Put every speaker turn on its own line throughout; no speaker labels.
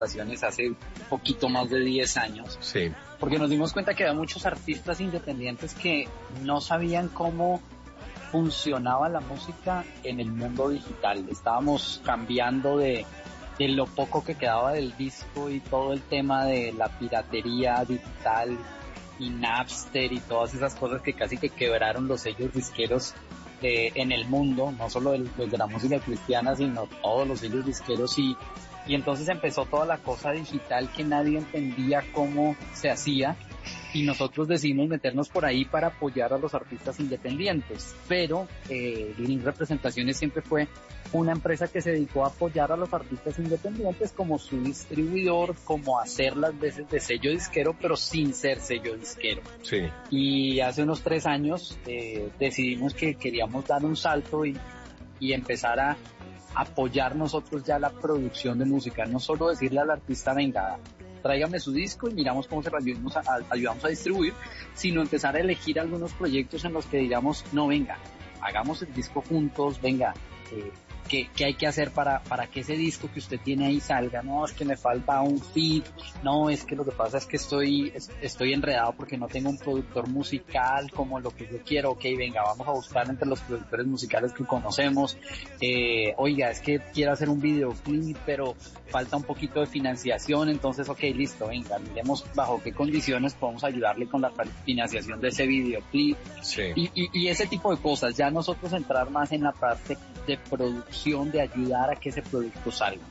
hace un poquito más de 10 años.
Sí.
Porque nos dimos cuenta que había muchos artistas independientes que no sabían cómo funcionaba la música en el mundo digital. Estábamos cambiando de lo poco que quedaba del disco y todo el tema de la piratería digital y Napster y todas esas cosas que casi que quebraron los sellos disqueros en el mundo, no solo de la música cristiana, sino todos los sellos disqueros y entonces empezó toda la cosa digital que nadie entendía cómo se hacía y nosotros decidimos meternos por ahí para apoyar a los artistas independientes, pero Link Representaciones siempre fue una empresa que se dedicó a apoyar a los artistas independientes como su distribuidor, como hacer las veces de sello disquero, pero sin ser sello disquero.
Sí.
Y hace unos 3 años decidimos que queríamos dar un salto y empezar a apoyar nosotros ya la producción de música, no solo decirle al artista, venga, tráigame su disco y miramos cómo se lo ayudamos a distribuir, sino empezar a elegir algunos proyectos en los que digamos, no, venga, hagamos el disco juntos, venga, ¿qué hay que hacer para que ese disco que usted tiene ahí salga? No, es que me falta un feed, no, es que lo que pasa es que estoy enredado porque no tengo un productor musical como lo que yo quiero, ok, venga, vamos a buscar entre los productores musicales que conocemos, oiga, es que quiero hacer un videoclip, pero falta un poquito de financiación, entonces, ok, listo, venga, miremos bajo qué condiciones podemos ayudarle con la financiación de ese videoclip,
sí.
y ese tipo de cosas, ya nosotros entrar más en la parte de producción, de ayudar a que ese producto salga.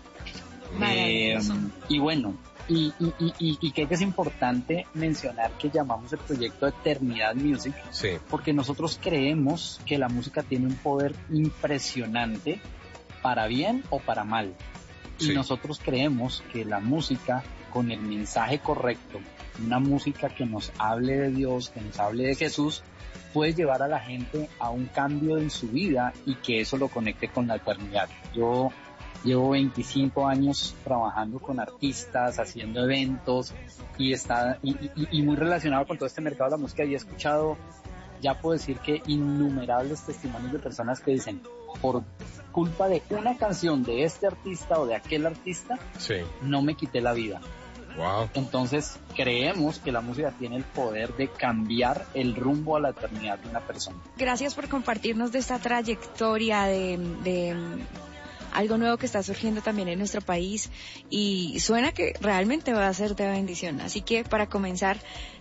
Y bueno, y creo que es importante mencionar que llamamos el proyecto Eternidad Music,
sí,
porque nosotros creemos que la música tiene un poder impresionante para bien o para mal. Y nosotros creemos que la música con el mensaje correcto, una música que nos hable de Dios, que nos hable de Jesús, puede llevar a la gente a un cambio en su vida y que eso lo conecte con la eternidad. Yo llevo 25 años trabajando con artistas, haciendo eventos y muy relacionado con todo este mercado de la música y he escuchado, ya puedo decir que innumerables testimonios de personas que dicen, por culpa de una canción de este artista o de aquel artista, no me quité la vida.
Wow.
Entonces creemos que la música tiene el poder de cambiar el rumbo a la eternidad de una persona.
Gracias por compartirnos de esta trayectoria de algo nuevo que está surgiendo también en nuestro país y suena que realmente va a ser de bendición. Así que para comenzar,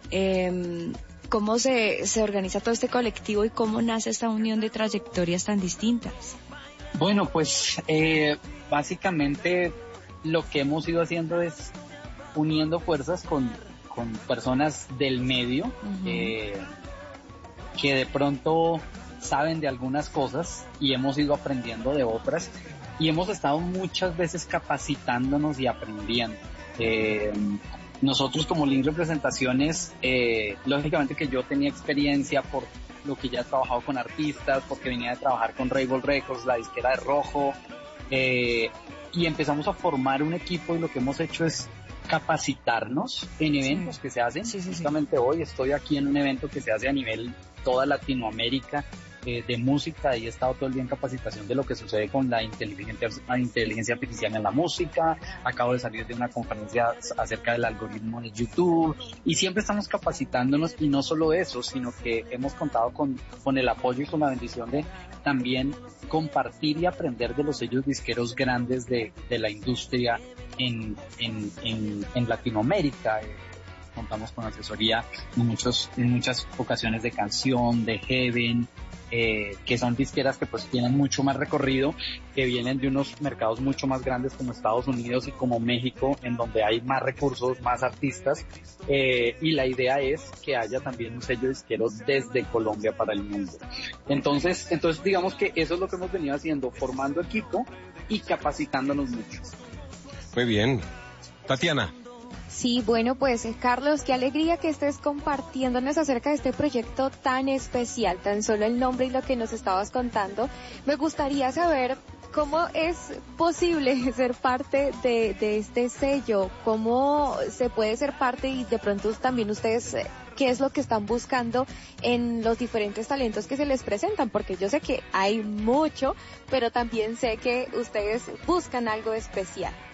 ¿cómo se organiza todo este colectivo y cómo nace esta unión de trayectorias tan distintas?
Bueno, pues básicamente lo que hemos ido haciendo es uniendo fuerzas con personas del medio, que de pronto saben de algunas cosas y hemos ido aprendiendo de otras y hemos estado muchas veces capacitándonos y aprendiendo. Nosotros como Link Representaciones, lógicamente que yo tenía experiencia por lo que ya he trabajado con artistas, porque venía de trabajar con Rebel Records, la disquera de Rojo, y empezamos a formar un equipo y lo que hemos hecho es capacitarnos en eventos que se hacen. Justamente hoy estoy aquí en un evento que se hace a nivel toda Latinoamérica de música y he estado todo el día en capacitación de lo que sucede con la inteligencia artificial en la música. Acabo de salir de una conferencia acerca del algoritmo de YouTube y siempre estamos capacitándonos y no solo eso, sino que hemos contado con el apoyo y con la bendición de también compartir y aprender de los sellos disqueros grandes de la industria en Latinoamérica. Contamos con asesoría en muchas ocasiones de Canción, de Heaven, que son disqueras que pues tienen mucho más recorrido, que vienen de unos mercados mucho más grandes como Estados Unidos y como México, en donde hay más recursos, más artistas, y la idea es que haya también un sello disquero desde Colombia para el mundo. Entonces digamos que eso es lo que hemos venido haciendo, formando equipo y capacitándonos mucho.
Muy bien. Tatiana.
Sí, bueno, pues Carlos, qué alegría que estés compartiéndonos acerca de este proyecto tan especial, tan solo el nombre y lo que nos estabas contando. Me gustaría saber cómo es posible ser parte de este sello, cómo se puede ser parte y de pronto también ustedes, qué es lo que están buscando en los diferentes talentos que se les presentan, porque yo sé que hay mucho, pero también sé que ustedes buscan algo especial.